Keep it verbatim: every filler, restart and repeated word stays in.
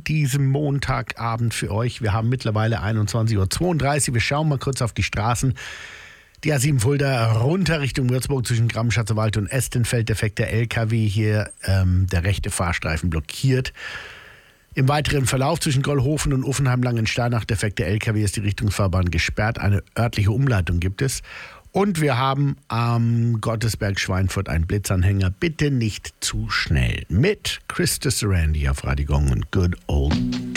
an diesem Montagabend für euch. Wir haben mittlerweile einundzwanzig Uhr zweiunddreißig. Wir schauen mal kurz auf die Straßen. Die A sieben Fulda runter Richtung Würzburg zwischen Gramm-Schatzewald und Estenfeld. Defekter L K W hier, ähm, der rechte Fahrstreifen blockiert. Im weiteren Verlauf zwischen Gollhofen und Uffenheim-Langensteinach, defekter L K W, ist die Richtungsfahrbahn gesperrt. Eine örtliche Umleitung gibt es. Und wir haben am Gottesberg-Schweinfurt einen Blitzanhänger. Bitte nicht zu schnell. Mit Chris Randy auf Radio Gong und Good Old